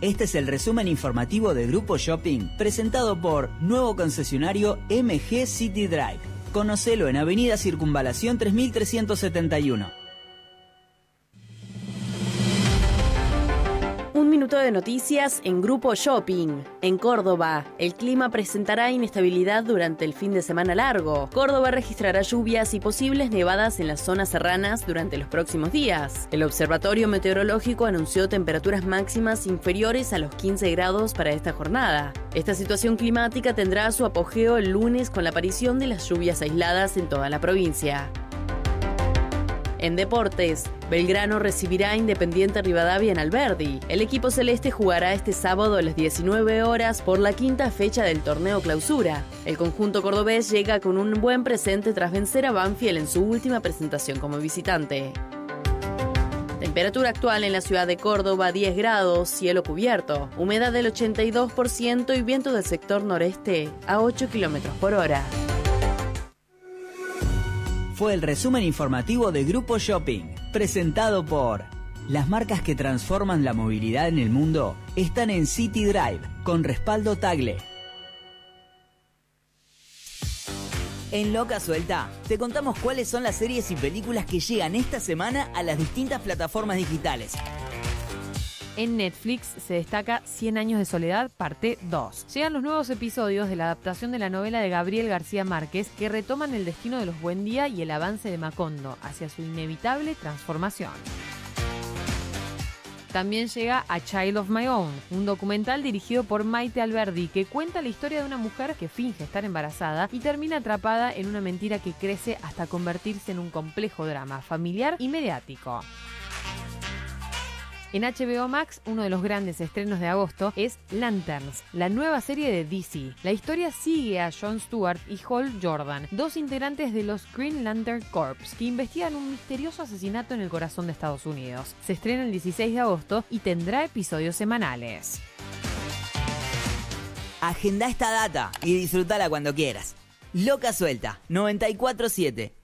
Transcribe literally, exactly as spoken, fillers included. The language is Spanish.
Este es el resumen informativo de Grupo Shopping, presentado por nuevo concesionario M G City Drive. Conocelo en Avenida Circunvalación tres mil trescientos setenta y uno. Un minuto de noticias en Grupo Shopping. En Córdoba, el clima presentará inestabilidad durante el fin de semana largo. Córdoba registrará lluvias y posibles nevadas en las zonas serranas durante los próximos días. El Observatorio Meteorológico anunció temperaturas máximas inferiores a los quince grados para esta jornada. Esta situación climática tendrá su apogeo el lunes con la aparición de las lluvias aisladas en toda la provincia. En deportes, Belgrano recibirá a Independiente Rivadavia en Alberdi. El equipo celeste jugará este sábado a las diecinueve horas por la quinta fecha del torneo Clausura. El conjunto cordobés llega con un buen presente tras vencer a Banfield en su última presentación como visitante. Temperatura actual en la ciudad de Córdoba, diez grados, cielo cubierto, humedad del ochenta y dos por ciento y viento del sector noreste a ocho kilómetros por hora. Fue el resumen informativo de Grupo Shopping, presentado por... Las marcas que transforman la movilidad en el mundo están en City Drive, con respaldo Tagle. En Loca Suelta, te contamos cuáles son las series y películas que llegan esta semana a las distintas plataformas digitales. En Netflix se destaca Cien años de soledad, parte dos. Llegan los nuevos episodios de la adaptación de la novela de Gabriel García Márquez que retoman el destino de los Buendía y el avance de Macondo hacia su inevitable transformación. También llega A Child of My Own, un documental dirigido por Maite Alberdi que cuenta la historia de una mujer que finge estar embarazada y termina atrapada en una mentira que crece hasta convertirse en un complejo drama familiar y mediático. En H B O Max, uno de los grandes estrenos de agosto es Lanterns, la nueva serie de D C. La historia sigue a Jon Stewart y Hal Jordan, dos integrantes de los Green Lantern Corps, que investigan un misterioso asesinato en el corazón de Estados Unidos. Se estrena el dieciséis de agosto y tendrá episodios semanales. Agenda esta data y disfrutala cuando quieras. Loca Suelta, noventa y cuatro punto siete.